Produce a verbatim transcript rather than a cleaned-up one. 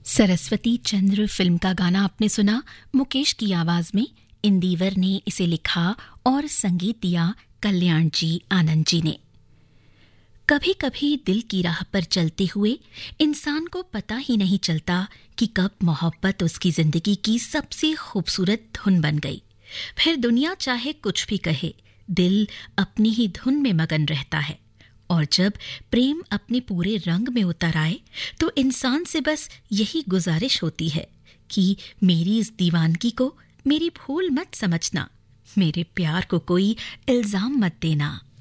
सरस्वती चंद्र film का गाना आपने सुना मुकेश की आवाज में। इंदिवर ने इसे लिखा और संगीत दिया कल्याण जी आनंद जी ने। कभी कभी दिल की राह पर चलते हुए इंसान को पता ही नहीं चलता कि कब मोहब्बत उसकी जिंदगी की सबसे खूबसूरत धुन बन गई। फिर दुनिया चाहे कुछ भी कहे, दिल अपनी ही धुन में मगन रहता है। और जब प्रेम अपने पूरे रंग में उतर आए तो इंसान से बस यही गुजारिश होती है कि मेरी इस दीवानगी को मेरी भूल मत समझना, मेरे प्यार को कोई इल्जाम मत देना।